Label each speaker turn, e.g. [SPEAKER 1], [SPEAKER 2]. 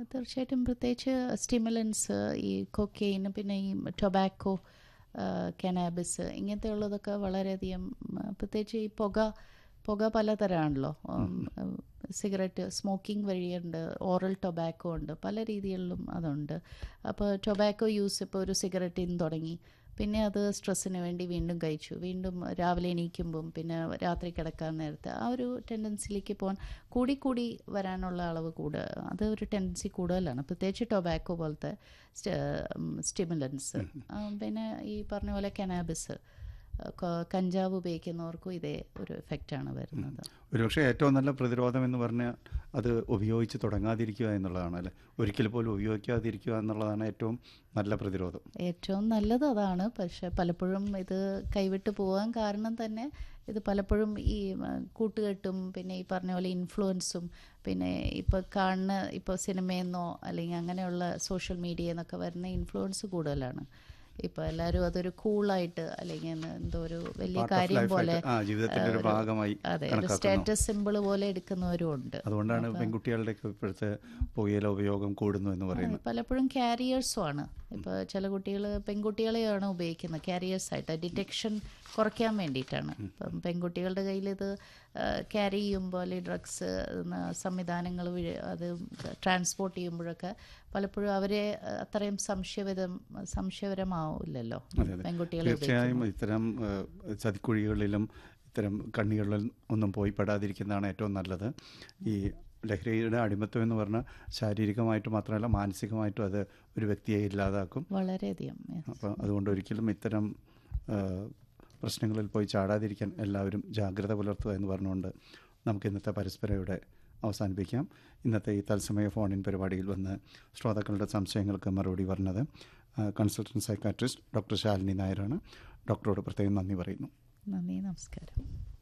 [SPEAKER 1] തീർച്ചയായിട്ടും പ്രത്യേകിച്ച് സ്റ്റിമുലൻസ്, ഈ കൊക്കെയിൻ, പിന്നെ ഈ ടൊബാക്കോ, കനാബിസ്, ഇങ്ങനത്തെ ഉള്ളതൊക്കെ വളരെയധികം, പ്രത്യേകിച്ച് ഈ പുക പലതരമാണല്ലോ. സിഗരറ്റ് സ്മോക്കിംഗ് വഴിയുണ്ട്, ഓറൽ ടൊബാക്കോ ഉണ്ട്, പല രീതികളിലും അതുണ്ട്. അപ്പോൾ ടൊബാക്കോ യൂസ് ഇപ്പോൾ ഒരു സിഗരറ്റിൽ നിന്ന് തുടങ്ങി, പിന്നെ അത് സ്ട്രെസ്സിന് വേണ്ടി വീണ്ടും കഴിച്ചു, വീണ്ടും രാവിലെ എണീക്കുമ്പം, പിന്നെ രാത്രി കിടക്കാൻ നേരത്തെ ആ ഒരു ടെൻഡൻസിയിലേക്ക് പോകാൻ കൂടി വരാനുള്ള അളവ് അത് ഒരു ടെൻഡൻസി കൂടുതലാണ്, പ്രത്യേകിച്ച് ടൊബാക്കോ പോലത്തെ സ്റ്റിമുലൻസ്. പിന്നെ ഈ പറഞ്ഞ പോലെ കനാബിസ്, കഞ്ചാവ് ഉപയോഗിക്കുന്നവർക്കും ഇതേ ഒരു എഫക്റ്റാണ് വരുന്നത്.
[SPEAKER 2] ഒരുപക്ഷെ ഏറ്റവും നല്ല പ്രതിരോധം എന്ന് പറഞ്ഞാൽ അത് ഉപയോഗിച്ച് തുടങ്ങാതിരിക്കുക എന്നുള്ളതാണ്, അല്ലേ? ഒരിക്കൽ പോലും ഉപയോഗിക്കാതിരിക്കുക എന്നുള്ളതാണ് ഏറ്റവും നല്ല പ്രതിരോധം.
[SPEAKER 1] ഏറ്റവും നല്ലത് അതാണ്. പക്ഷെ പലപ്പോഴും ഇത് കൈവിട്ട് പോകാൻ കാരണം തന്നെ ഇത് പലപ്പോഴും ഈ കൂട്ടുകെട്ടും, പിന്നെ ഈ പറഞ്ഞ പോലെ ഇൻഫ്ലുവൻസും, പിന്നെ ഇപ്പോൾ സിനിമയെന്നോ അല്ലെങ്കിൽ അങ്ങനെയുള്ള സോഷ്യൽ മീഡിയയിൽ നിന്നൊക്കെ വരുന്ന ഇൻഫ്ലുവൻസ് കൂടുതലാണ്. ഇപ്പോൾ എല്ലാവരും അതൊരു കൂളായിട്ട്, അല്ലെങ്കിൽ എന്തോ ഒരു വലിയ കാര്യം പോലെ,
[SPEAKER 2] ജീവിതത്തിന്റെ ഒരു ഭാഗമായി,
[SPEAKER 1] അതെ, ഒരു സ്റ്റാറ്റസ് സിമ്പിൾ പോലെ എടുക്കുന്നവരും ഉണ്ട്.
[SPEAKER 2] അതുകൊണ്ടാണ് പെൺകുട്ടികളുടെ ഇപ്പോഴത്തെ പുകയില ഉപയോഗം കൂടുന്നു എന്ന് പറയുന്നത്.
[SPEAKER 1] പലപ്പോഴും ക്യാരിയേഴ്സും ആണ്. ഇപ്പോൾ ചില പെൺകുട്ടികളെയാണ് ഉപയോഗിക്കുന്നത് ക്യാരിയേഴ്സായിട്ട്, ഡിറ്റക്ഷൻ കുറയ്ക്കാൻ വേണ്ടിയിട്ടാണ്. ഇപ്പം പെൺകുട്ടികളുടെ കയ്യിൽ ഇത് ക്യാരി ചെയ്യുമ്പോൾ, അല്ലെങ്കിൽ ഡ്രഗ്സ് സംവിധാനങ്ങൾ അത് ട്രാൻസ്പോർട്ട് ചെയ്യുമ്പോഴൊക്കെ പലപ്പോഴും അവരെ അത്രയും സംശയപരമാവില്ലല്ലോ പെൺകുട്ടികൾ.
[SPEAKER 2] തീർച്ചയായും ഇത്തരം ചതിക്കുഴികളിലും ഇത്തരം കണ്ണികളിലും ഒന്നും പോയി പെടാതിരിക്കുന്നതാണ് ഏറ്റവും നല്ലത്. ഈ ലഹരിയുടെ അടിമത്തം എന്ന് പറഞ്ഞാൽ ശാരീരികമായിട്ട് മാത്രമല്ല മാനസികമായിട്ടും അത് ഒരു വ്യക്തിയെ ഇല്ലാതാക്കും വളരെയധികം. അപ്പോൾ അതുകൊണ്ട് ഒരിക്കലും ഇത്തരം പ്രശ്നങ്ങളിൽ പോയി ചാടാതിരിക്കാൻ എല്ലാവരും ജാഗ്രത പുലർത്തുക എന്ന് പറഞ്ഞുകൊണ്ട് നമുക്ക് ഇന്നത്തെ പരസ്പരം ഇവിടെ അവസാനിപ്പിക്കാം. ഇന്നത്തെ ഈ തത്സമയ ഫോണിൻ പരിപാടിയിൽ വന്ന് ശ്രോതാക്കളുടെ സംശയങ്ങൾക്ക് മറുപടി പറഞ്ഞത് കൺസൾട്ടൻറ്റ് സൈക്കാട്രിസ്റ്റ് ഡോക്ടർ ശാലിനി നായരാണ്. ഡോക്ടറോട് പ്രത്യേകം നന്ദി പറയുന്നു.
[SPEAKER 1] നന്ദി, നമസ്കാരം.